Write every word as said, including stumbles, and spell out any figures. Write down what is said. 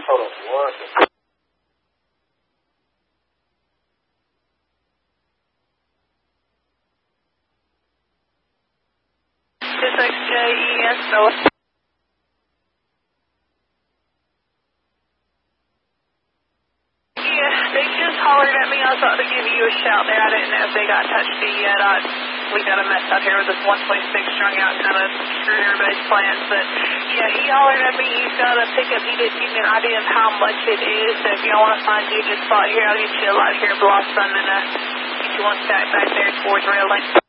Hold on one second. six X J E S O. Yeah, they just hollered at me. I was about to give you a shout there. I didn't know if they got touched to you yet. I, we got a mess out here with this one point six strung out, kind of screwed everybody's plans. But yeah, he hollered at me. He's got a pickup. He didn't give me an idea of how much it is. So if y'all want to find you a good spot here, I'll get you a lot here, Blossom, and uh, get you one stack back there towards Rail Lane.